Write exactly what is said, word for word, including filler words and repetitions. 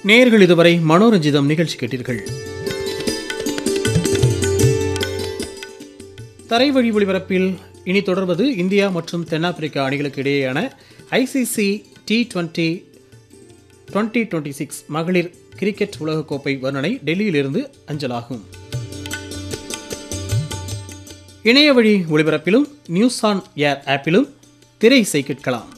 நேயர்கள் இதுவரை மனோரஞ்சிதம் நிகழ்ச்சி கேட்டீர்கள். தரைவழி ஒளிபரப்பில் இனி தொடர்வது இந்தியா மற்றும் தென்னாப்பிரிக்கா அணிகளுக்கு இடையேயான ICC T twenty twenty twenty six மகளிர் கிரிக்கெட் உலகக்கோப்பை வர்ணனை டெல்லியிலிருந்து அஞ்சலாகும். இணைய வழி ஒளிபரப்பிலும் நியூஸ் ஆன் ஏர் ஆப்பிலும் திரை இசை கேட்கலாம்.